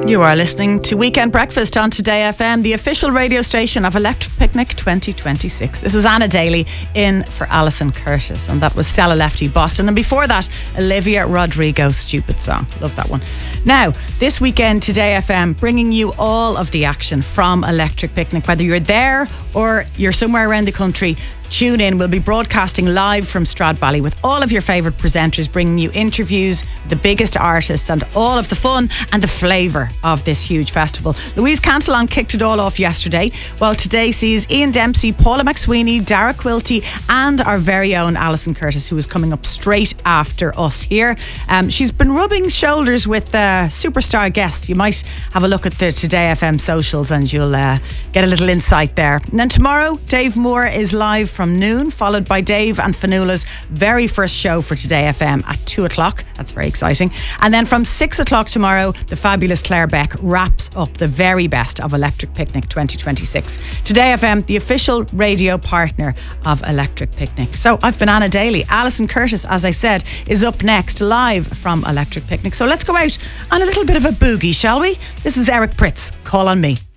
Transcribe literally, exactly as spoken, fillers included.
You are listening to Weekend Breakfast on Today F M, the official radio station of Electric Picnic twenty twenty-six. This is Anna Daly in for Alison Curtis, and that was Stella Lefty Boston. And before that, Olivia Rodrigo, Stupid Song. Love that one. Now, this weekend, Today F M, bringing you all of the action from Electric Picnic. Whether you're there or you're somewhere around the country, tune in. We'll be broadcasting live from Stradbally with all of your favourite presenters, bringing you interviews, the biggest artists, and all of the fun and the flavour of this huge festival. Louise Cantillon kicked it all off yesterday, while today sees Ian Dempsey, Paula McSweeney, Dara Quilty, and our very own Alison Curtis, who is coming up straight after us here. Um, she's been rubbing shoulders with uh, superstar guests. You might have a look at the Today F M socials and you'll uh, get a little insight there. And then tomorrow, Dave Moore is live from noon, followed by Dave and Fanula's very first show for Today F M at two o'clock. That's very exciting. And then from six o'clock tomorrow, the fabulous Claire Beck wraps up the very best of Electric Picnic twenty twenty-six. Today F M, the official radio partner of Electric Picnic. So I've been Anna Daly. Alison Curtis, as I said, is up next live from Electric Picnic. So let's go out on a little bit of a boogie, shall we? This is Eric Pritz, Call on Me.